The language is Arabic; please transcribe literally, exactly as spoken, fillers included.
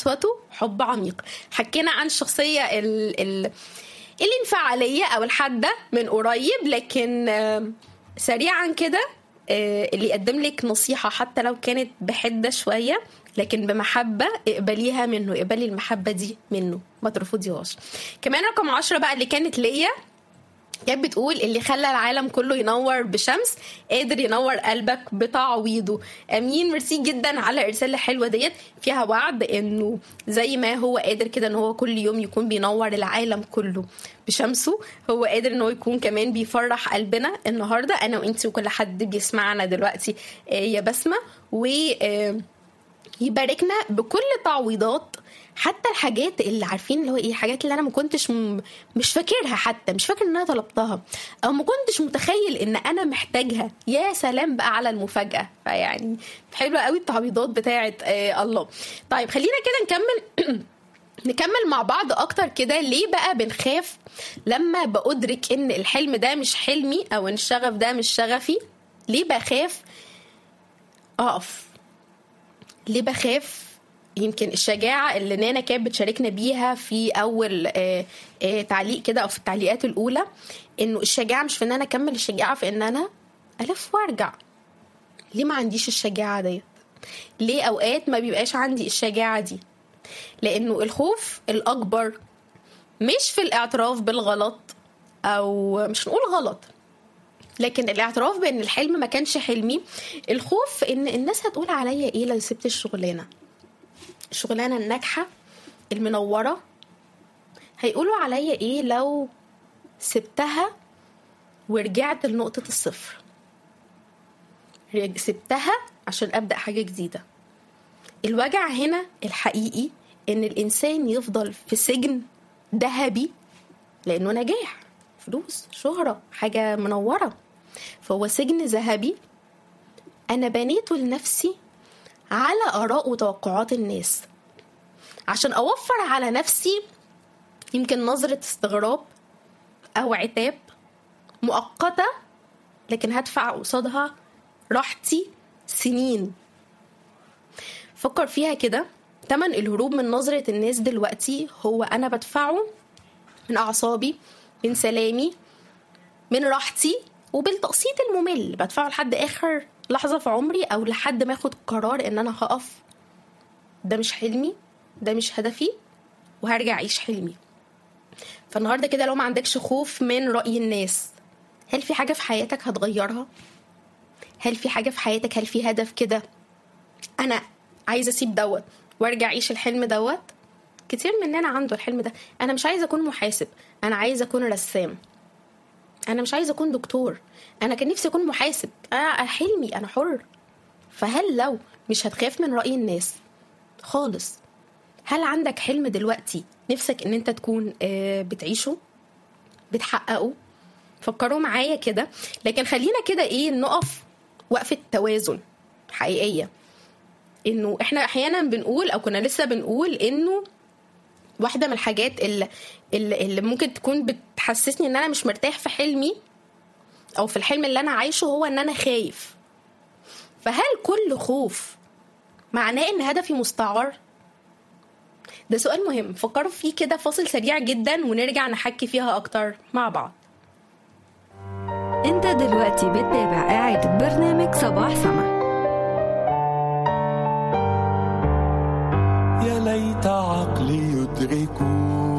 قسوته حب عميق. حكينا عن الشخصية ال... ال... الانفعالية أو الحادة من قريب، لكن سريعا كده اللي يقدم لك نصيحة حتى لو كانت بحدة شوية لكن بمحبة، اقبليها منه، اقبلي المحبة دي منه، ما ترفضيهاش. كمان رقم عشرة بقى اللي كانت ليا، كانت بتقول اللي خلى العالم كله ينور بشمس قادر ينور قلبك بتعويضه. امين، ميرسي جدا على ارسال الحلوه ديت، فيها وعد انه زي ما هو قادر كده ان هو كل يوم يكون بينور العالم كله بشمسه، هو قادر ان هو يكون كمان بيفرح قلبنا النهارده، انا وانتي وكل حد بيسمعنا دلوقتي يا بسمه، ويباركنا بكل تعويضات، حتى الحاجات اللي عارفين اللي هو ايه، حاجات اللي انا ما كنتش م... مش فاكرها، حتى مش فاكر ان انا طلبتها او ما كنتش متخيل ان انا محتاجها. يا سلام بقى على المفاجأة. فيعني حلوة قوي التعويضات بتاعه آه الله. طيب خلينا كده نكمل نكمل مع بعض اكتر كده. ليه بقى بنخاف لما بأدرك ان الحلم ده مش حلمي او ان الشغف ده مش شغفي؟ ليه بخاف اقف؟ ليه بخاف؟ يمكن الشجاعة اللي نانا كانت بتشاركنا بيها في أول آآ آآ تعليق كده أو في التعليقات الأولى، إنه الشجاعة مش في إن أنا أكمل، الشجاعة في إن أنا ألف وارجع. ليه ما عنديش الشجاعة دي؟ ليه أوقات ما بيبقاش عندي الشجاعة دي؟ لأنه الخوف الأكبر مش في الاعتراف بالغلط، أو مش نقول غلط، لكن الاعتراف بأن الحلم ما كانش حلمي. الخوف إن الناس هتقول عليا إيه لو سبت الشغلانة، الشغلانة الناجحة المنورة، هيقولوا عليا ايه لو سبتها ورجعت لنقطة الصفر، سبتها عشان أبدأ حاجة جديدة. الوجع هنا الحقيقي ان الإنسان يفضل في سجن ذهبي لأنه نجاح، فلوس، شهرة، حاجة منورة، فهو سجن ذهبي أنا بنيته لنفسي على آراء وتوقعات الناس، عشان أوفر على نفسي يمكن نظرة استغراب أو عتاب مؤقتة، لكن هدفع قصادها راحتي سنين. فكر فيها كده، تمن الهروب من نظرة الناس دلوقتي هو أنا بدفعه من أعصابي، من سلامي، من راحتي، وبالتقسيط الممل بدفعه لحد آخر لحظة في عمري، أو لحد ما أخد قرار إن أنا هقف، ده مش حلمي، ده مش هدفي، وهرجع أعيش حلمي. فالنهاردة كده لو ما عندكش خوف من رأي الناس، هل في حاجة في حياتك هتغيرها؟ هل في حاجة في حياتك، هل في هدف كده أنا عايزة أسيب دوت وارجع أعيش الحلم دوت؟ كتير مننا عنده الحلم ده. أنا مش عايزة أكون محاسب، أنا عايزة أكون رسام، أنا مش عايزة أكون دكتور، أنا كان نفسي أكون محاسب، أنا حلمي، أنا حر. فهل لو مش هتخاف من رأي الناس خالص، هل عندك حلم دلوقتي نفسك ان انت تكون بتعيشه، بتحققه؟ فكروا معايا كده. لكن خلينا كده ايه، نقف وقفة توازن حقيقية. انه احنا احيانا بنقول، او كنا لسه بنقول، انه واحدة من الحاجات اللي, اللي ممكن تكون بتحسسني ان انا مش مرتاح في حلمي او في الحلم اللي انا عايشه هو ان انا خايف. فهل كل خوف معناه ان هدفي مستعار؟ ده سؤال مهم، فكروا فيه كده. فاصل سريع جدا ونرجع نحكي فيها اكتر مع بعض. انت دلوقتي بتتابع إعادة برنامج صباح سما. يا ليت عقلي يدركه